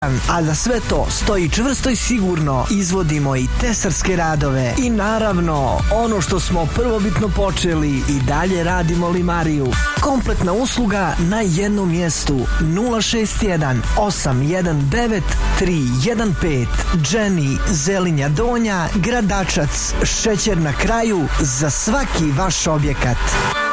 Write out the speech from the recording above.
siguran, a za sve to stoji čvrsto i sigurno, izvodimo i tesarske radove. I naravno, ono što smo prvobitno počeli i dalje radimo limariju. Kompletna usluga na jednom mjestu. 061 819 315. Jenny, Zelinja Donja, Gradačac, šećer na kraju za svaki vaš objekat.